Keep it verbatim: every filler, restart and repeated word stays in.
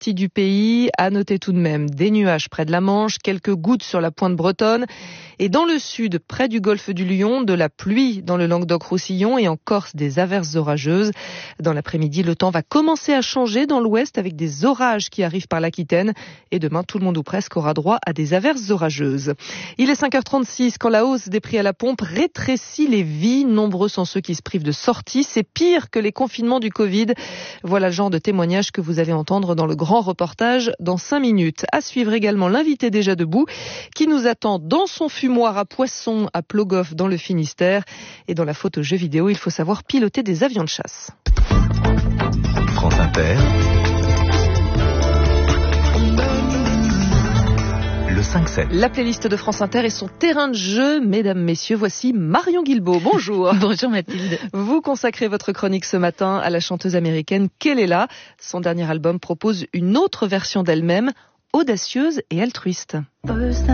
partie du pays. À noter tout de même des nuages près de la Manche, quelques gouttes sur la pointe bretonne. Et dans le sud, près du golfe du Lion, de la pluie dans le Languedoc-Roussillon et en Corse, des averses orageuses. Dans l'après-midi, le temps va commencer à changer dans l'ouest avec des orages qui arrivent par l'Aquitaine. Et demain, tout le monde ou presque aura droit à des averses orageuses. Il est cinq heures trente-six quand la hausse des prix à la pompe rétrécit les vies. Nombreux sont ceux qui se privent de sorties. C'est pire que les confinements du Covid. Voilà le genre de témoignage que vous allez entendre dans le grand reportage dans cinq minutes. À suivre également l'invité déjà debout qui nous attend dans son fumoir à poissons à Plogoff dans le Finistère. Et dans la photo jeu vidéo, il faut savoir piloter des avions de chasse. France Inter. Le cinq sept. La playlist de France Inter et son terrain de jeu. Mesdames, messieurs, voici Marion Guilbault. Bonjour. Bonjour Mathilde. Vous consacrez votre chronique ce matin à la chanteuse américaine Kelela. Son dernier album propose une autre version d'elle-même, audacieuse et altruiste.